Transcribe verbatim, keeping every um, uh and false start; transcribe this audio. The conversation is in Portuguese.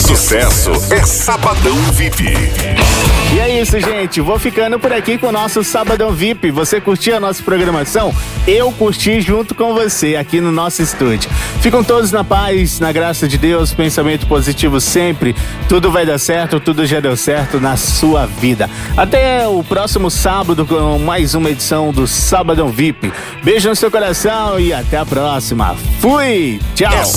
sucesso é Sabadão V I P. E é isso, gente. Vou ficando por aqui com o nosso Sabadão V I P. Você curtiu a nossa programação? Eu curti junto com você aqui no nosso estúdio. Ficam todos na paz, na graça de Deus, pensamento positivo sempre. Tudo vai dar certo, tudo já deu certo na sua vida. Até o próximo sábado com mais uma edição do Sabadão V I P. Beijo no seu coração e até a próxima. Fui! Tchau!